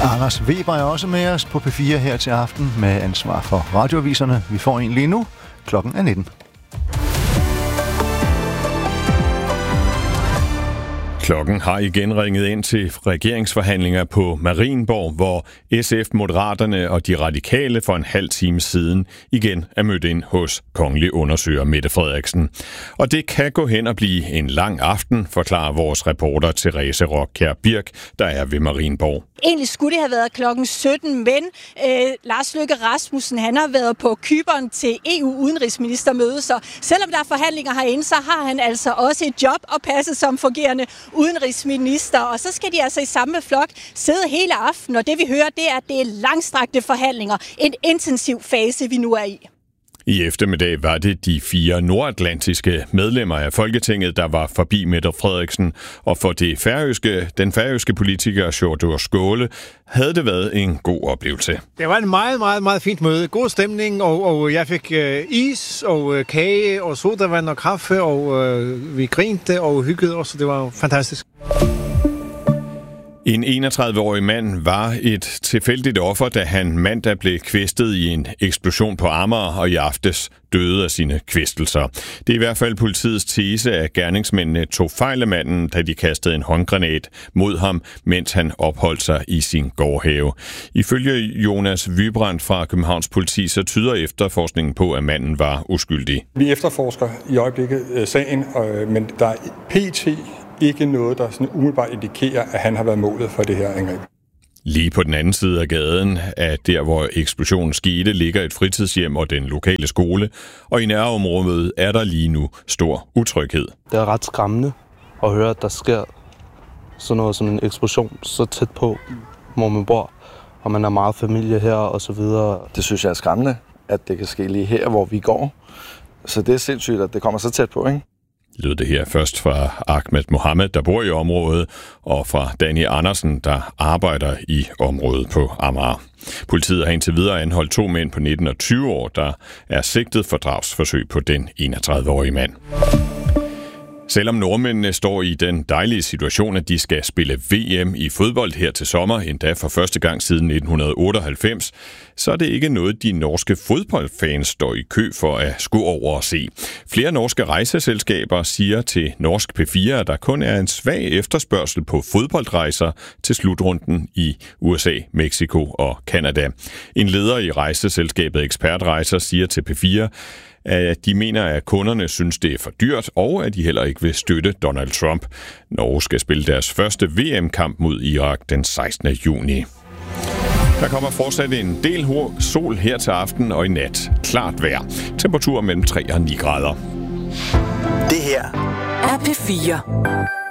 Anders Weber er også med os på P4 her til aften med ansvar for radioaviserne. Vi får en lige nu. Klokken er 19. Klokken har igen ringet ind til regeringsforhandlinger på Marienborg, hvor SF, Moderaterne og de radikale for en halv time siden igen er mødt ind hos kongelig undersøger Mette Frederiksen. Og det kan gå hen og blive en lang aften, forklarer vores reporter Therese Rockjær Birk, der er ved Marienborg. Egentlig skulle det have været klokken 17, men Lars Løkke Rasmussen, han har været på Cypern til EU-udenrigsministermøde, så selvom der er forhandlinger herinde, så har han altså også et job at passe som fungerende udenrigsminister, og så skal de altså i samme flok sidde hele aftenen, og det vi hører, det er, at det er langstrakte forhandlinger, en intensiv fase, vi nu er i. I eftermiddag var det de 4 nordatlantiske medlemmer af Folketinget, der var forbi Mette Frederiksen, og for den færøske politiker Sjúrður Skaale havde det været en god oplevelse. Det var en meget, meget, meget fint møde. God stemning, og jeg fik is og kage og sodavand og kaffe, og vi grinte og hyggede os, og det var fantastisk. En 31-årig mand var et tilfældigt offer, da han mandag blev kvæstet i en eksplosion på Amager og i aftes døde af sine kvæstelser. Det er i hvert fald politiets tese, at gerningsmændene tog fejl af manden, da de kastede en håndgranat mod ham, mens han opholdt sig i sin gårdhave. Ifølge Jonas Vybrandt fra Københavns Politi, så tyder efterforskningen på, at manden var uskyldig. Vi efterforsker i øjeblikket sagen, men der er pt. Ikke noget, der sådan umiddelbart indikerer, at han har været målet for det her angreb. Lige på den anden side af gaden, af der hvor eksplosionen skete, ligger et fritidshjem og den lokale skole, og i nærområdet er der lige nu stor utryghed. Det er ret skræmmende at høre, at der sker sådan noget som en eksplosion så tæt på, hvor man bor, og man er meget familie her og så videre. Det synes jeg er skræmmende, at det kan ske lige her, hvor vi går. Så det er sindssygt, at det kommer så tæt på, ikke? Lød det her først fra Ahmed Mohammed, der bor i området, og fra Danny Andersen, der arbejder i området på Amager. Politiet har indtil videre anholdt 2 mænd på 19 og 20 år, der er sigtet for drabsforsøg på den 31-årige mand. Selvom nordmændene står i den dejlige situation, at de skal spille VM i fodbold her til sommer, endda for første gang siden 1998, så er det ikke noget, de norske fodboldfans står i kø for at skulle over og se. Flere norske rejseselskaber siger til Norsk P4, at der kun er en svag efterspørgsel på fodboldrejser til slutrunden i USA, Mexico og Canada. En leder i rejseselskabet Ekspertrejser siger til P4, at de mener, at kunderne synes, det er for dyrt, og at de heller ikke vil støtte Donald Trump. Norge skal spille deres første VM-kamp mod Irak den 16. juni. Der kommer fortsat en del sol her til aften og i nat. Klart vejr. Temperatur mellem 3 og 9 grader. Det her er P4.